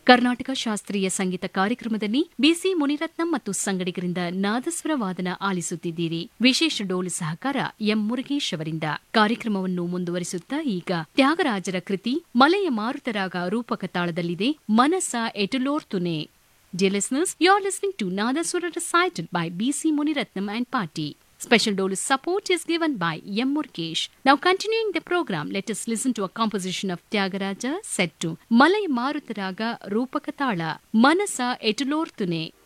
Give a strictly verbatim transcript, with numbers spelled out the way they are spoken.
ಕರ್ನಾಟಕ ಶಾಸ್ತ್ರೀಯ ಸಂಗೀತ ಕಾರ್ಯಕ್ರಮದಲ್ಲಿ ಬಿಸಿ ಮುನಿರತ್ನಂ ಮತ್ತು ಸಂಗಡಿಗರಿಂದ ನಾದಸ್ವರ ವಾದನ ಆಲಿಸುತ್ತಿದ್ದೀರಿ. ವಿಶೇಷ ಡೋಲು ಸಹಕಾರ ಎಂ ಮುರುಗೇಶ್ ಅವರಿಂದ. ಕಾರ್ಯಕ್ರಮವನ್ನು ಮುಂದುವರಿಸುತ್ತಾ ಈಗ ತ್ಯಾಗರಾಜರ ಕೃತಿ ಮಲೆಯ ಮಾರುತರಾಗ ರೂಪಕ ತಾಳದಲ್ಲಿದೆ ಮನಸ ಎಟುಲೋರ್ತುನೆ. Dear listeners, you are listening to Nadaswara recited by B C Muniratnam and Party. Special dolu support is given by M. Murugesh. Now continuing the program, let us listen to a composition of Tyagaraja set to Malay Marutaraga Rupakatala, Manasa Etulortune.